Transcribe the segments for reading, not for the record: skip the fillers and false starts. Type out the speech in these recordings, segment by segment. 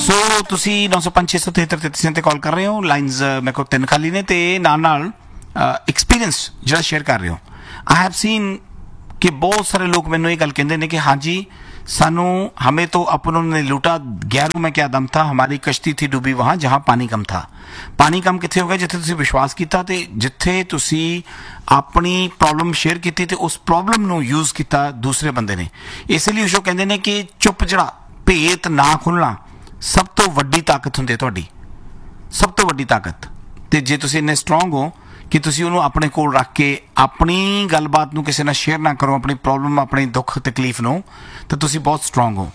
ਸੋ ਤੁਸੀਂ 905-673-33 ਤੇ ਕਾਲ ਕਰ ਰਹੇ ਹੋ। ਲਾਈਨਸ ਮੇਰੇ ਕੋਲ 3 ਖਾਲੀ ਨੇ ਤੇ ਨਾਲ ਐਕਸਪੀਰੀਅੰਸ ਜਿਹੜਾ ਸ਼ੇਅਰ ਕਰ ਰਹੇ ਹੋ। आई हैव सीन कि बहुत सारे लोग मैंने ये गल कहते हैं कि हाँ जी सानू हमें तो अपनों ने लूटा, गैरों में क्या दम था, हमारी कश्ती थी डूबी वहाँ जहाँ पानी कम था। पानी कम कितने हो गया जिथे तुसी विश्वास किया ते जिथे तुसी अपनी प्रॉब्लम शेयर की ते उस प्रॉब्लम नू यूज किया दूसरे बंदे ने। इसलिए जो कहते हैं कि चुप जड़ा भेत ना खुलना सब तो वड्डी ताकत हुंदी है तुहाडी, सब तो वड्डी ताकत। ते जे तुसी इन्ने स्ट्रोंग हो कि तुसी उन्होंने अपने कोल रख के अपनी गलबात नूं किसी नाल शेयर ना करो, अपनी प्रॉब्लम अपनी दुख तकलीफ नूं, तो तुसी बहुत स्ट्रोंग हो।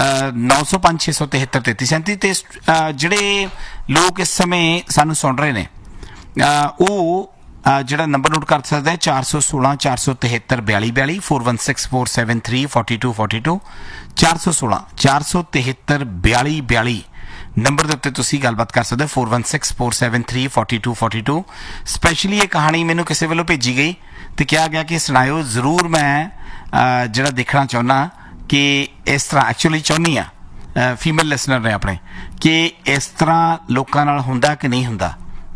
905-673-33 ते जिहड़े लोग इस समय सानूं सुन रहे ने ਉਹ ਜਿਹੜਾ ਨੰਬਰ ਨੋਟ ਕਰ ਸਕਦਾ ਹੈ 416-473-4242 4164734242 416-473-4242 नंबर के उत्ते तुसी गलबात कर सकते 4164734242 स्पैशली ये कहानी मैनू किसी वालों भेजी गई तो क्या गया कि सुनाओ जरूर। मैं जरा देखना चाहना कि इस तरह एक्चुअली चाहनी हाँ फीमेल लिसनर ने अपने कि इस तरह लोगों नाल हुंदा कि नहीं हुंदा।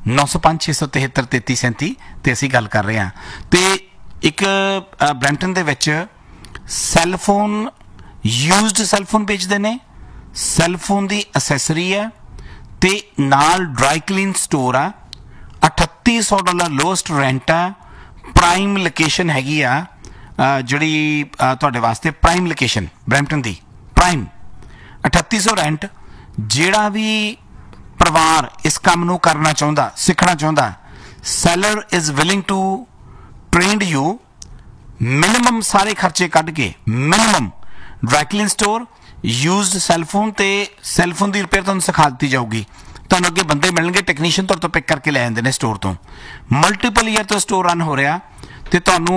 905-673-33-37 ते असीं गल कर रहे हैं। तो एक ब्रैंपटन दे विच सैलफोन यूज्ड सैलफोन बेचते हैं, सैलफोन की असैसरी है ते नाल ड्राई क्लीन स्टोर है। $3800 लोएस्ट रेंट है। प्राइम लोकेशन हैगी आ जिहड़ी तुहाडे वास्ते प्राइम लोकेशन ब्रैंपटन दी प्राइम 3800 रेंट। जिहड़ा भी परिवार इस काम नूं करना चाहुंदा सीखना चाहुंदा Saylor is willing to trend you minimum सारे खर्चे कढ के minimum dry clean store used cellphone ते सैलफोन की रिपेयर तुहानूं सिखा दी जाऊगी। तुहानूं अगे बंदे मिलणगे टेक्नीशियन तुहाडे तों पिक करके लै आंदे ने स्टोर तो। मल्टीपल ईयर तो स्टोर रन हो रहा ते तुहानूं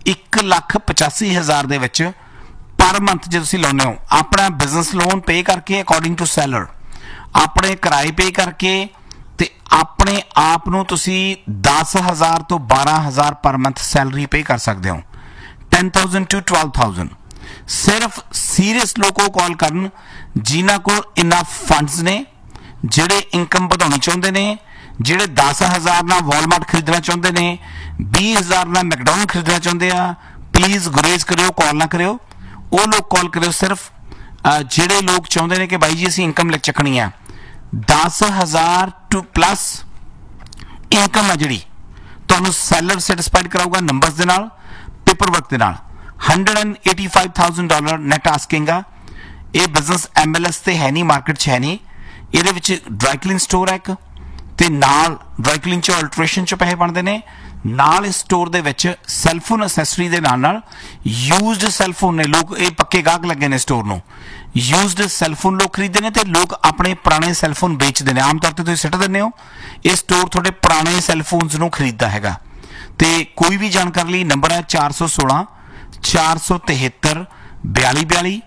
1,85,000 दे विच पर मंथ जे तुसीं लाउने हो अपना बिजनेस लोन पे करके अकॉर्डिंग टू सैलर अपने किराए पे करके ते अपने आप नूं तुसीं 10,000 तो 12,000 पर मंथ सैलरी पे कर सकते हो। 10,000 to 12,000 सिर्फ सीरीयस लोगों को कॉल करन जिन्हां को इनफ फंड्स ने, जिहड़े इनकम वधाउणी चाहुंदे ने, जिहड़े 10,000 नाल वॉलमार्ट खरीदना चाहुंदे ने, 20,000 नाल मैकडॉनल्ड खरीदना चाहुंदे आ। प्लीज़ गुरेज करियो, कॉल ना करियो। वो लोग कॉल करियो सिर्फ जिहड़े लोग चाहुंदे ने कि बाई जी असीं इनकम ले चकनी है। 10,000 टू प्लस इनकम है जिहड़ी तुहानूं सैलर सैटिस्फाइड कराऊगा नंबर्स दे नाल, पेपर वर्क दे नाल। $185,000 नैट आस्किंग आ। ये बिजनेस MLS ते है नहीं, मार्केट च है नहीं। ये ड्राई क्लीन स्टोर है एक ते नाल ड्राई क्लीन च अल्ट्रेशन च पैसे बनते हैं। नाल इस स्टोर दे विच सैलफोन असैसरी दे नाल यूज्ड सैलफोन ने लोग ये पक्के गाहक लगे ने स्टोर नूं। यूज्ड सैलफोन लोग खरीदते हैं तो लोग अपने पुराने सैलफोन बेचते हैं। आम तौर पर तुसीं सिट दिंदे हो, ये स्टोर थोड़े पुराने सैलफोन्स नूं खरीददा हैगा। ते कोई भी जानकारी लई नंबर है 416-473-4242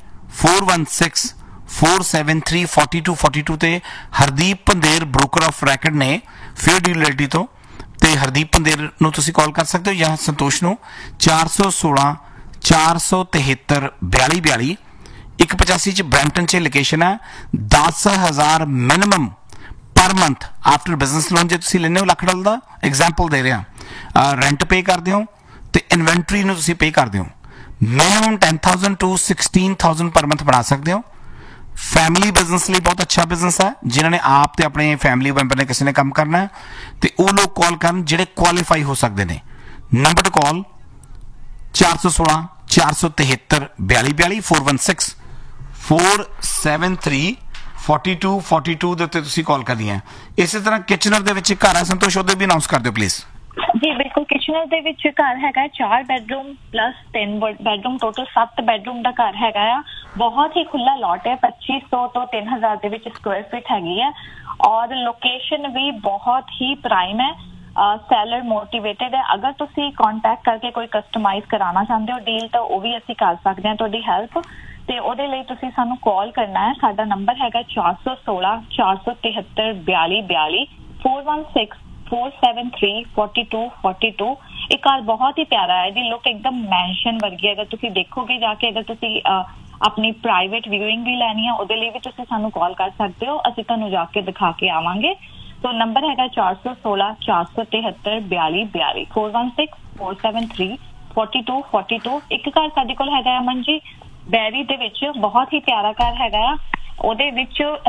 416-473-4242 ते Hardeep Pandher broker of racket ने फेयर डील रियल्टी तो ते हरदीप पंदेर नूं तुसीं कॉल कर सकते हो या संतोष नूं 416-473-4242 185 च ब्रैंपटन च लोकेशन है। 10,000 minimum per month after business loan जो तुसीं लैंदे हो $1,00,000 दा एग्जाम्पल दे रहे हैं। रेंट पे करते हो तो इन्वेंटरी नूं तुसीं पे करते हो। मिनिमम 10,000 to 16,000 पर मंथ बना सकते हो। फैमिली बिजनेस लिए बहुत अच्छा बिजनेस है। जिन्होंने आप ते अपने फैमिली मैंबर ने किसी ने काम करना है तो वो लोग कॉल करन जिहड़े क्वालीफाई हो सकते हैं। नंबर कॉल 416-473-4242 416-473-4242 ਦੇ ਉੱਤੇ ਤੁਸੀਂ ਕਾਲ ਕਰਨੀ ਹੈ। ਇਸੇ ਤਰ੍ਹਾਂ ਕਿਚਨਰ ਦੇ ਵਿੱਚ ਘਰ ਹੈ ਸੰਤੋਸ਼, ਉਹਦੇ ਵੀ ਅਨਾਉਂਸ ਕਰ ਦਿਓ ਪਲੀਜ਼। जी बिल्कुल। किचनर ਦੇ ਵਿੱਚ ਘਰ ਹੈਗਾ 4 bedroom plus 3 bedroom total 7 bedroom ਦਾ ਘਰ ਹੈਗਾ ਆ। ਬਹੁਤ ਹੀ ਖੁੱਲਾ ਲੋਟ ਹੈ। 2500 ਤੋਂ 3000 ਦੇ ਵਿੱਚ ਸਕੁਆਇਰ ਫੀਟ ਹੈਗੀ ਹੈ ਔਰ ਲੋਕੇਸ਼ਨ ਵੀ ਬਹੁਤ ਹੀ ਪ੍ਰਾਈਮ ਹੈ। ਸੈਲਰ ਮੋਟੀਵੇਟਡ ਹੈ। ਅਗਰ ਤੁਸੀਂ ਕੰਟੈਕਟ ਕਰਕੇ ਕੋਈ ਕਸਟਮਾਈਜ਼ ਕਰਾਉਣਾ ਚਾਹੁੰਦੇ ਹੋ ਡੀਲ ਤਾਂ ਉਹ ਵੀ ਅਸੀਂ ਕਰ ਸਕਦੇ ਹਾਂ ਤੁਹਾਡੀ ਹੈਲਪ। ਤੇ ਉਹਦੇ ਲਈ ਤੁਸੀਂ ਸਾਨੂੰ ਕਾਲ ਕਰਨਾ ਹੈ। ਸਾਡਾ ਨੰਬਰ ਹੈਗਾ 416-473-4242 416-473-4242। ਇਹ ਘਰ ਬਹੁਤ ਹੀ ਪਿਆਰਾ ਹੈ। ਇਹਦੀ ਲੁੱਕ ਇੱਕਦਮ ਮੈਂਸ਼ਨ ਵਰਗੀ ਹੈ। ਅਗਰ ਤੁਸੀਂ ਦੇਖੋਗੇ ਜਾ ਕੇ, ਅਗਰ ਤੁਸੀਂ ਆਪਣੀ ਪ੍ਰਾਈਵੇਟ ਵਿਊਇੰਗ ਵੀ ਲੈਣੀ ਆ ਉਹਦੇ ਲਈ ਵੀ ਤੁਸੀਂ ਸਾਨੂੰ ਕਾਲ ਕਰ ਸਕਦੇ ਹੋ, ਅਸੀਂ ਤੁਹਾਨੂੰ ਜਾ ਕੇ ਦਿਖਾ ਕੇ ਆਵਾਂਗੇ। ਸੋ ਨੰਬਰ ਹੈਗਾ 416 473 4242 416 473 4242। ਇੱਕ ਘਰ ਸਾਡੇ ਕੋਲ ਹੈਗਾ ਅਮਨ ਜੀ ਬੈਰੀ ਦੇ ਵਿੱਚ, ਬਹੁਤ ਹੀ ਪਿਆਰਾ ਘਰ ਹੈਗਾ ਆ। ਉਹਦੇ ਵਿੱਚ